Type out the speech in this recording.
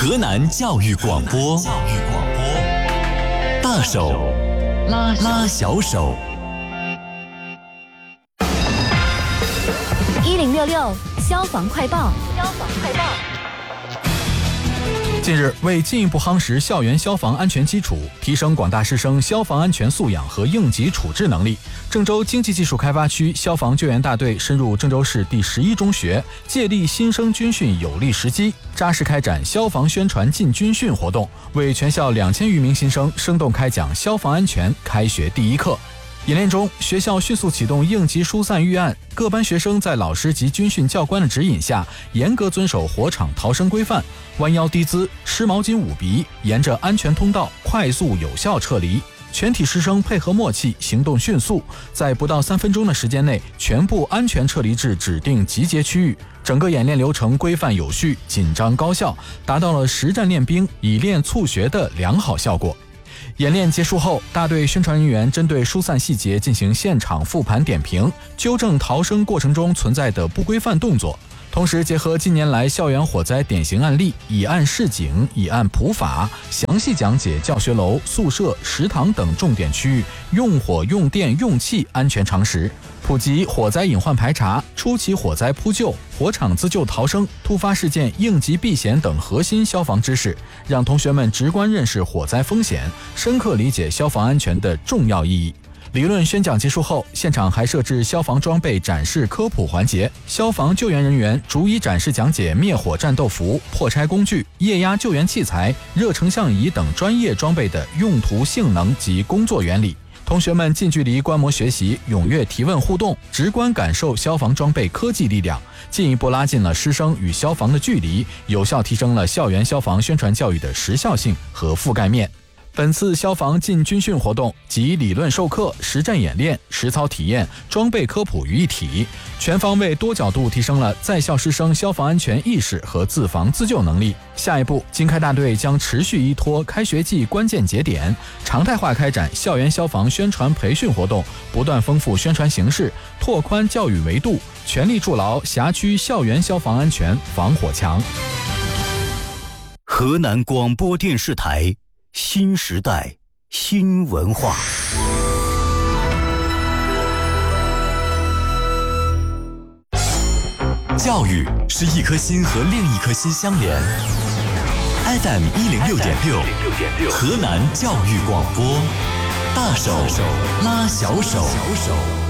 河南教育广播，大手拉小手。 1066消防快报。 近日，为进一步夯实校园消防安全基础，提升广大师生消防安全素养和应急处置能力，郑州经济技术开发区消防救援大队深入郑州市第11中学，借力新生军训有力时机，扎实开展消防宣传进军训活动，为全校2000余名新生生动开讲消防安全开学第一课。演练中，学校迅速启动应急疏散预案，各班学生在老师及军训教官的指引下，严格遵守火场逃生规范，弯腰低姿，湿毛巾捂鼻，沿着安全通道快速有效撤离。全体师生配合默契，行动迅速，在不到3分钟的时间内，全部安全撤离至指定集结区域。整个演练流程规范有序、紧张高效，达到了实战练兵、以练促学的良好效果。演练结束后，大队宣传人员针对疏散细节进行现场复盘点评，纠正逃生过程中存在的不规范动作。同时结合近年来校园火灾典型案例，以案示警，以案普法，详细讲解教学楼、宿舍、食堂等重点区域用火、用电、用气安全常识，普及火灾隐患排查、初期火灾扑救、火场自救逃生、突发事件应急避险等核心消防知识，让同学们直观认识火灾风险，深刻理解消防安全的重要意义。理论宣讲结束后，现场还设置消防装备展示科普环节，消防救援人员逐一展示讲解灭火战斗服、破拆工具、液压救援器材、热成像仪等专业装备的用途、性能及工作原理。同学们近距离观摩学习，踊跃提问互动，直观感受消防装备科技力量，进一步拉近了师生与消防的距离，有效提升了校园消防宣传教育的时效性和覆盖面。本次消防进军训活动集理论授课、实战演练、实操体验、装备科普于一体，全方位多角度提升了在校师生消防安全意识和自防自救能力。下一步，经开大队将持续依托开学季关键节点，常态化开展校园消防宣传培训活动，不断丰富宣传形式，拓宽教育维度，全力筑牢辖区校园消防安全防火墙。 河南广播电视台新时代新文化。教育是一颗心和另一颗心相连。FM 106.6，河南教育广播，大手拉小手。